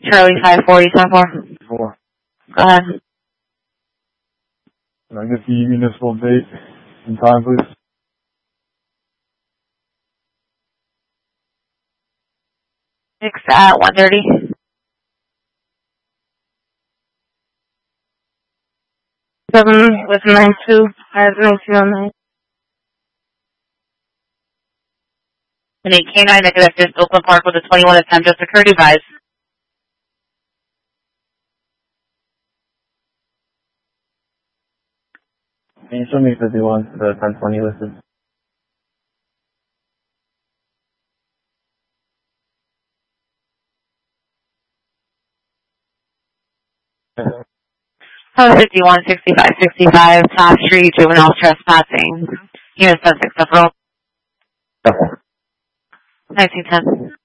Charlie 540, 10-4. 4. Go ahead. Can I get the municipal date and time, please? Six at 1:30. Seven with 92. I have 9209. And a K9 that could assist Oakland Park with a 21 attempt just occurred, advised. Can you show me 51 the 1020 listed? Oh, 51, 65, 65, Top Street, juvenile trespassing. Unit 76, roll. 1910.